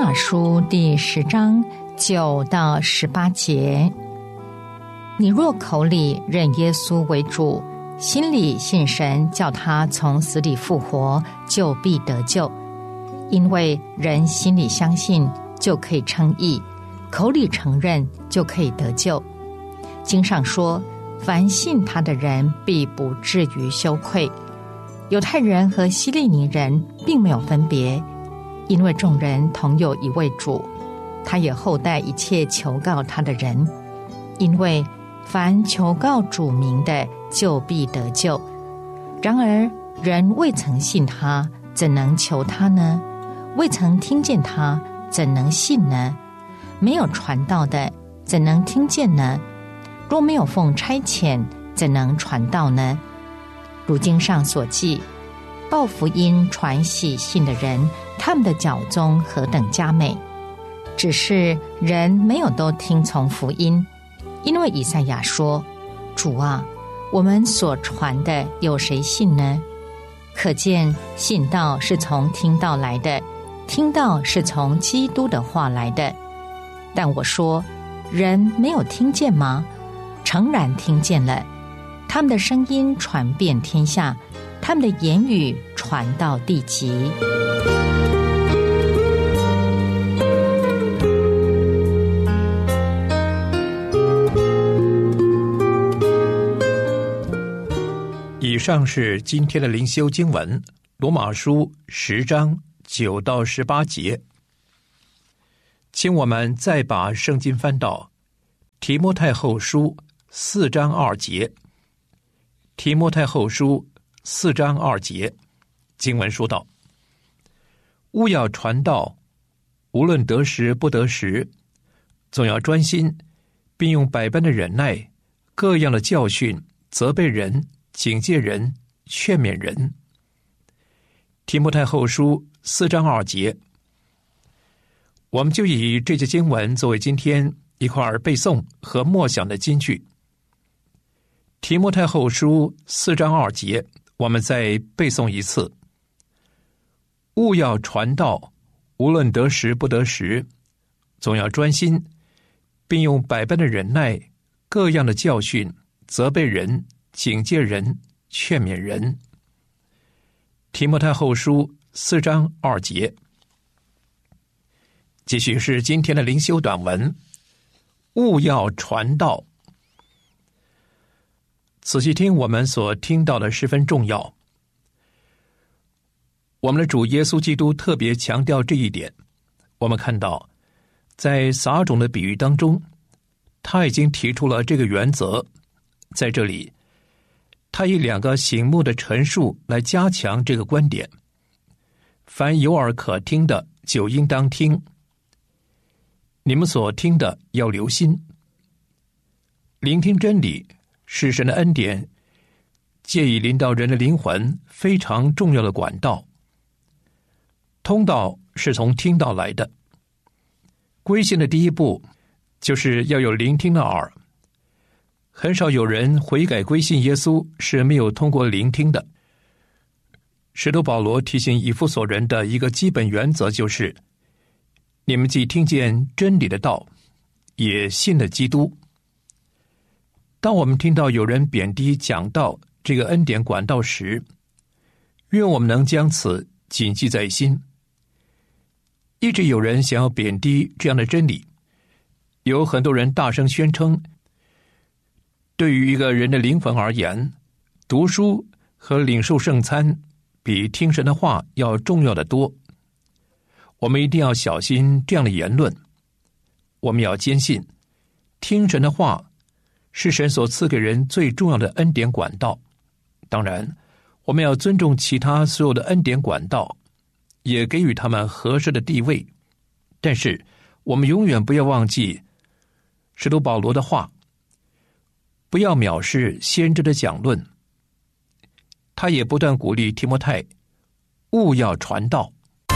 马书第10章9到18节，你若口里认耶稣为主，心里信神叫他从死里复活，就必得救。因为人心里相信，就可以称义，口里承认，就可以得救。经上说，凡信他的人必不至于羞愧。犹太人和希利尼人并没有分别，因为众人同有一位主，他也厚待一切求告他的人。因为凡求告主名的，就必得救。然而人未曾信他，怎能求他呢？未曾听见他，怎能信呢？没有传道的，怎能听见呢？若没有奉差遣，怎能传道呢？如经上所记，报福音传喜信的人，他们的脚踪何等佳美！只是人没有都听从福音。因为以赛亚说，主啊，我们所传的有谁信呢？可见信道是从听道来的，听道是从基督的话来的。但我说，人没有听见吗？诚然听见了，他们的声音传遍天下，他们的言语传到地极。 以上是今天的灵修经文，罗马书10章9到18节。请我们再把圣经翻到提摩太后书4章2节。提摩太后书4章2节，经文说道：务要传道，无论得时不得时，总要专心，并用百般的忍耐，各样的教训，责备人，警戒人，劝勉人。提摩太后书4章2节，我们就以这节经文作为今天一块儿背诵和默想的金句。提摩太后书4章2节，我们再背诵一次：务要传道，无论得时不得时，总要专心，并用百般的忍耐，各样的教训，责备人，警戒人，劝勉人。提摩太后书4章2节。继续是今天的灵修短文，务要传道。仔细听，我们所听到的十分重要。我们的主耶稣基督特别强调这一点。我们看到，在撒种的比喻当中，他已经提出了这个原则。在这里，他以2个醒目的陈述来加强这个观点：凡有耳可听的，就应当听。你们所听的要留心。聆听真理是神的恩典借以临到人的灵魂非常重要的管道。通道是从听道来的。归信的第一步就是要有聆听的耳。很少有人悔改归信耶稣是没有通过聆听的。使徒保罗提醒以弗所人的一个基本原则就是：你们既听见真理的道，也信了基督。当我们听到有人贬低讲道这个恩典管道时，愿我们能将此谨记在心。一直有人想要贬低这样的真理，有很多人大声宣称，对于一个人的灵魂而言，读书和领受圣餐比听神的话要重要的多。我们一定要小心这样的言论。我们要坚信，听神的话是神所赐给人最重要的恩典管道。当然，我们要尊重其他所有的恩典管道，也给予他们合适的地位。但是，我们永远不要忘记使徒保罗的话，不要藐视先知的讲论。他也不断鼓励提摩太，务要传道。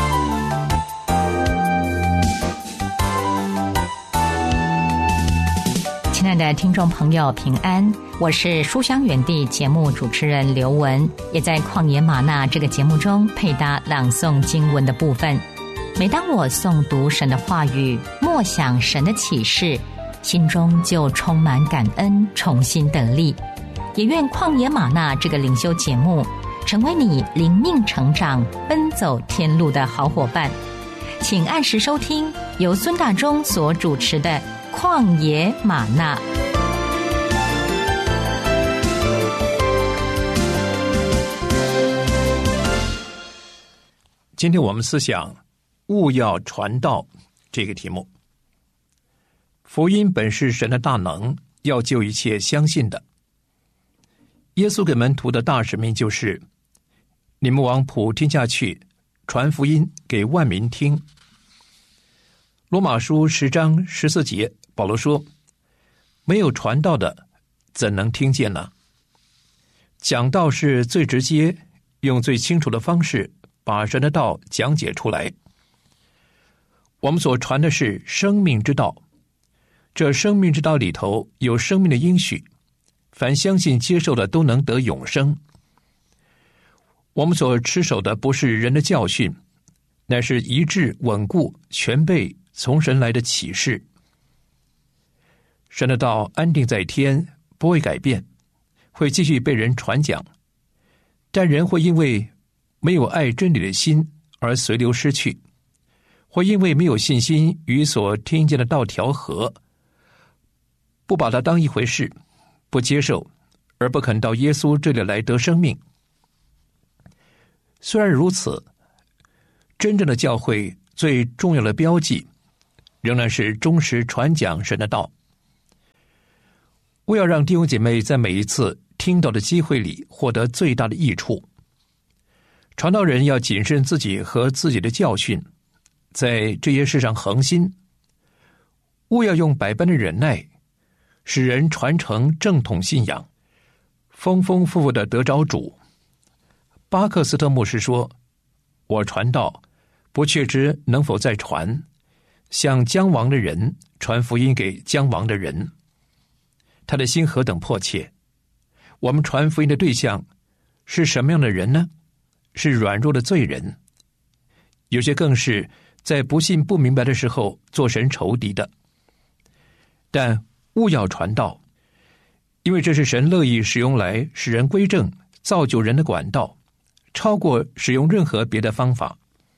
亲爱的听众朋友，平安，我是书香园地节目主持人刘文，也在旷野吗哪这个节目中配搭朗诵经文的部分。 每当我诵读神的话语，默想神的启示，心中就充满感恩，重新得力。也愿旷野吗哪这个灵修节目成为你灵命成长、奔走天路的好伙伴。请按时收听由孙大中所主持的旷野吗哪。 今天我们思想务要传道这个题目。福音本是神的大能，要救一切相信的。耶稣给门徒的大使命就是：你们往普天下去，传福音给万民听。罗马书10章14节，保罗说：没有传道的，怎能听见呢？讲道是最直接，用最清楚的方式把神的道讲解出来。我们所传的是生命之道，这生命之道里头有生命的应许，凡相信接受的都能得永生。我们所持守的不是人的教训，乃是一致稳固全备从神来的启示。神的道安定在天，不会改变，会继续被人传讲，但人会因为没有爱真理的心而随流失去，会因为没有信心与所听见的道调和，不把它当一回事，不接受，而不肯到耶稣这里来得生命。虽然如此，真正的教会最重要的标记仍然是忠实传讲神的道。为要让弟兄姐妹在每一次听到的机会里获得最大的益处，传道人要谨慎自己和自己的教训，在这些事上恒心，务要用百般的忍耐，使人传承正统信仰，丰丰富富的得着主。巴克斯特牧师说：我传道，不确知能否再传，向将亡的人传福音给将亡的人。他的心何等迫切！我们传福音的对象是什么样的人呢？是软弱的罪人，有些更是在不信不明白的时候做神仇敌的。但务要传道，因为这是神乐意使用来使人归正、造就人的管道，超过使用任何别的方法。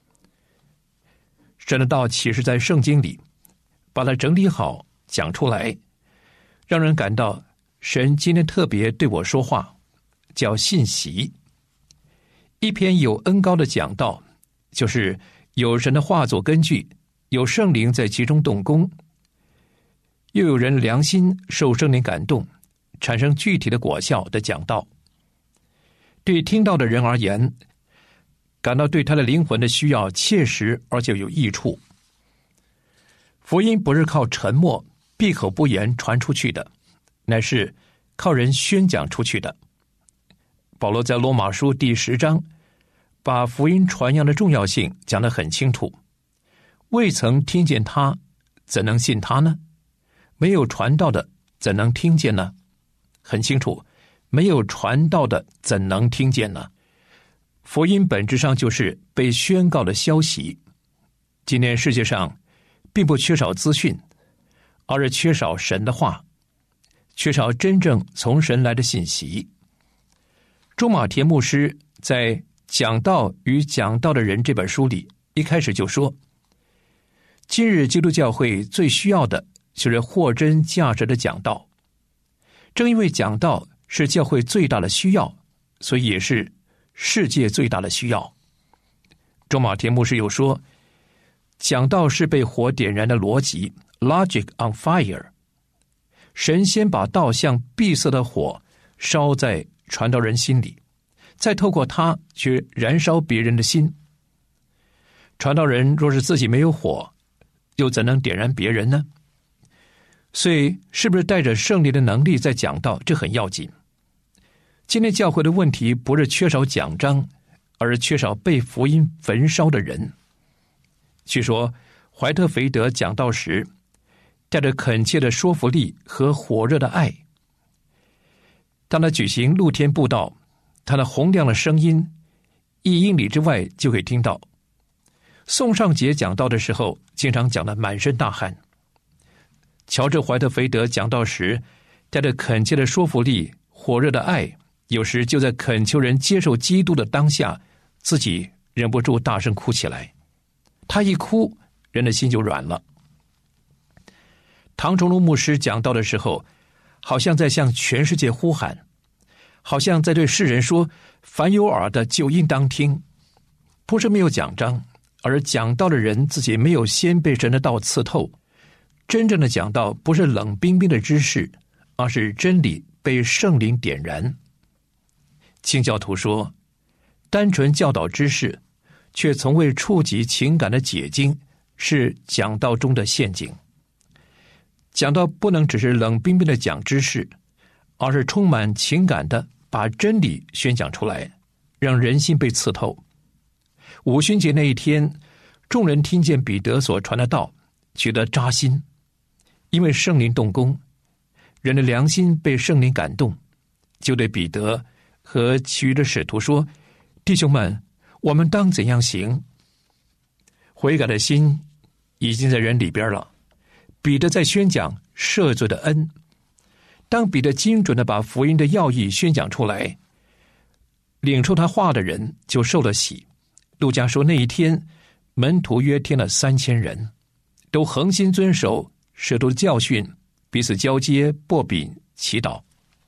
神的道启示在圣经里，把它整理好讲出来，让人感到神今天特别对我说话，叫信息。一篇有恩膏的讲道，就是有神的话做根据，有圣灵在其中动工，又有人良心受圣灵感动，产生具体的果效的讲道。对听到的人而言，感到对他的灵魂的需要切实而且有益处。福音不是靠沉默闭口不言传出去的，乃是靠人宣讲出去的。保罗在罗马书第10章把福音传扬的重要性讲得很清楚。未曾听见他，怎能信他呢？没有传道的，怎能听见呢？很清楚，没有传道的，怎能听见呢？福音本质上就是被宣告的消息。今天世界上并不缺少资讯，而是缺少神的话，缺少真正从神来的信息。周马田牧师在《讲道与讲道的人》这本书里一开始就说，今日基督教会最需要的就是货真价实的讲道。正因为讲道是教会最大的需要，所以也是世界最大的需要。周马田牧师又说，讲道是被火点燃的逻辑 Logic on fire。 神先把道像闭塞的火烧在传道人心里，再透过他去燃烧别人的心。传道人若是自己没有火，又怎能点燃别人呢？所以是不是带着圣灵的能力在讲道，这很要紧。今天教会的问题不是缺少讲章，而是缺少被福音焚烧的人。据说怀特菲德讲道时带着恳切的说服力和火热的爱。当他举行露天布道，他那洪亮的声音1英里之外就可以听到。 宋尚杰讲道的时候，经常讲得满身大汗。乔治·怀特菲德讲道时，带着恳切的说服力、火热的爱，有时就在恳求人接受基督的当下，自己忍不住大声哭起来。他一哭，人的心就软了。唐崇荣牧师讲道的时候，好像在向全世界呼喊，好像在对世人说，凡有耳的就应当听。不是没有讲章，而讲道的人自己没有先被神的道刺透。真正的讲道不是冷冰冰的知识，而是真理被圣灵点燃。清教徒说，单纯教导知识，却从未触及情感的解经，是讲道中的陷阱。讲道不能只是冷冰冰的讲知识，而是充满情感的把真理宣讲出来，让人心被刺透。五旬节那一天，众人听见彼得所传的道，觉得扎心，因为圣灵动工，人的良心被圣灵感动，就对彼得和其余的使徒说，弟兄们，我们当怎样行？悔改的心已经在人里边了。彼得在宣讲赦罪的恩。当彼得精准地把福音的要义宣讲出来，领受他话的人就受了洗。路加说，那一天门徒约添了3000人，都恒心遵守使徒的教训，彼此交接，擘饼祈祷。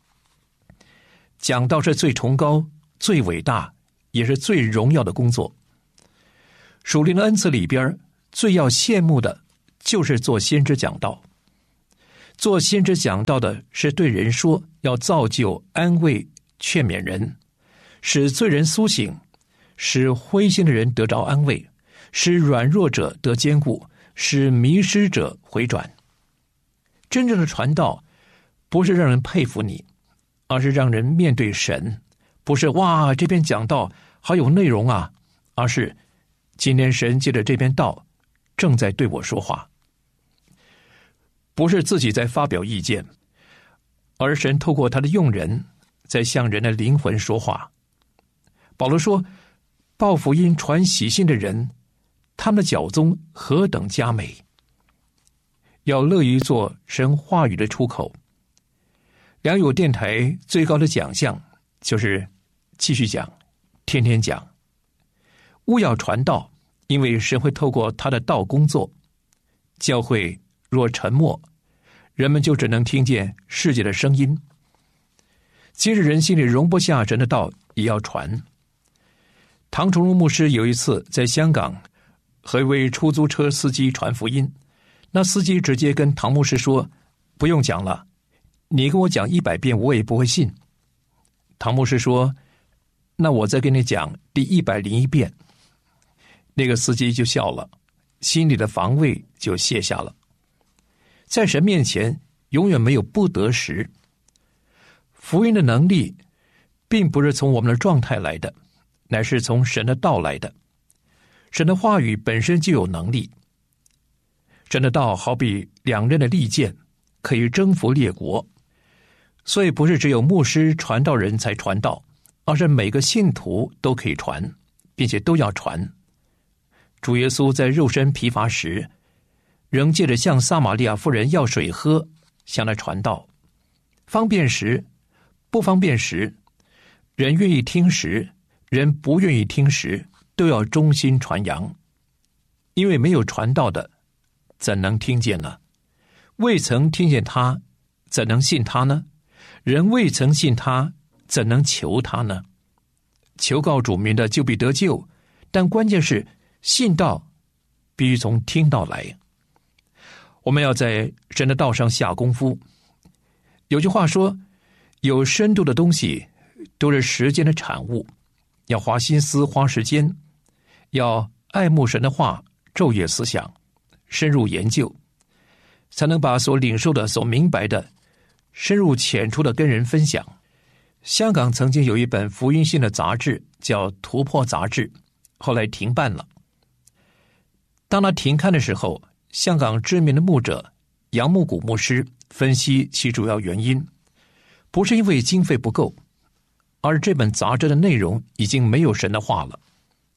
讲道是最崇高、最伟大，也是最荣耀的工作。属灵的恩赐里边，最要羡慕的就是做先知讲道。做先知讲道的是对人说，要造就、安慰、劝勉人，使罪人苏醒，使灰心的人得着安慰，使软弱者得坚固，使迷失者回转。真正的传道不是让人佩服你，而是让人面对神。不是哇，这篇讲道好有内容啊，而是今天神借着这篇道正在对我说话。不是自己在发表意见，而神透过他的用人在向人的灵魂说话。保罗说，报福音传喜信的人，他们的脚踪何等佳美。要乐于做神话语的出口。良友电台最高的奖项就是继续讲，天天讲。务要传道，因为神会透过他的道工作。教会若沉默，人们就只能听见世界的声音。今日人心里容不下神的道，也要传。唐崇荣牧师有一次在香港和一位出租车司机传福音，那司机直接跟唐牧师说，不用讲了，你跟我讲100遍我也不会信。唐牧师说，那我再跟你讲第101遍。那个司机就笑了，心里的防卫就卸下了。在神面前永远没有不得时。福音的能力并不是从我们的状态来的，乃是从神的道来的。神的话语本身就有能力。神的道好比2刃的利剑，可以征服列国。所以不是只有牧师传道人才传道，而是每个信徒都可以传，并且都要传。主耶稣在肉身疲乏时，仍借着向撒玛利亚妇人要水喝，向他传道。方便时，不方便时，人愿意听时，人不愿意听时，都要忠心传扬。因为没有传道的，怎能听见呢？未曾听见他，怎能信他呢？人未曾信他，怎能求他呢？求告主名的就必得救，但关键是信道必须从听道来。我们要在神的道上下功夫。有句话说，有深度的东西都是时间的产物，要花心思花时间，要爱慕神的话，昼夜思想，深入研究，才能把所领受的、所明白的深入浅出的跟人分享。香港曾经有一本福音性的杂志叫《突破杂志》，后来停办了。当他停刊的时候，香港知名的牧者杨牧谷牧师分析其主要原因，不是因为经费不够，而这本杂志的内容已经没有神的话了。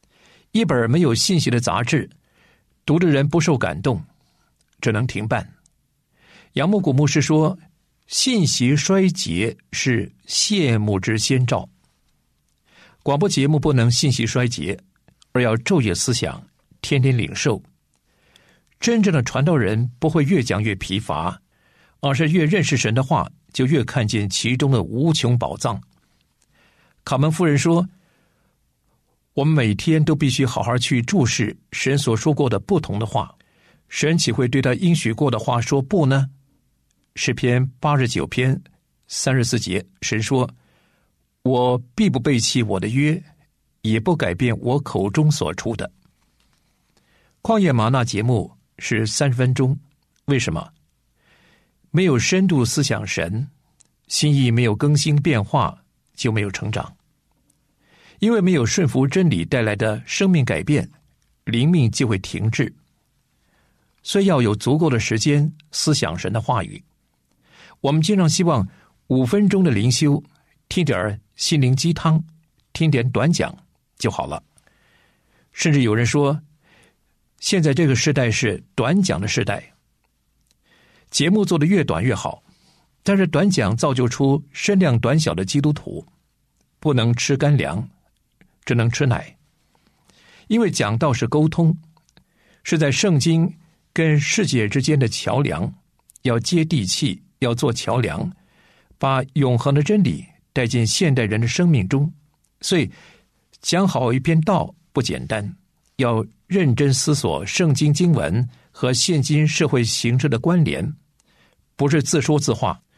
一本没有信息的杂志，读的人不受感动，只能停办。杨牧谷牧师说，信息衰竭是谢幕之先兆。广播节目不能信息衰竭，而要昼夜思想，天天领受。真正的传道人不会越讲越疲乏，而是越认识神的话，就越看见其中的无穷宝藏。卡门夫人说，我们每天都必须好好去注视神所说过的不同的话，神岂会对他应许过的话说不呢？诗篇89篇34节，神说，我必不背弃我的约，也不改变我口中所出的。旷野吗哪节目是30分钟，为什么？没有深度思想神，心意没有更新变化，就没有成长。因为没有顺服真理带来的生命改变，灵命就会停滞。所以要有足够的时间思想神的话语。我们经常希望5分钟的灵修，听点心灵鸡汤，听点短讲就好了。甚至有人说，现在这个时代是短讲的时代，节目做得越短越好，但是短讲造就出身量短小的基督徒，不能吃干粮，只能吃奶。因为讲道是沟通，是在圣经跟世界之间的桥梁，要接地气，要做桥梁，把永恒的真理带进现代人的生命中。所以讲好一篇道不简单，要认真思索圣经经文和现今社会形势的关联，不是自说自话。